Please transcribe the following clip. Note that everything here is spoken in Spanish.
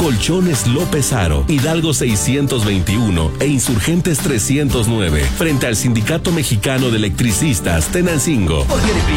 Colchones López Aro, Hidalgo 621 e Insurgentes 309, frente al Sindicato Mexicano de Electricistas, Tenancingo. Por GNP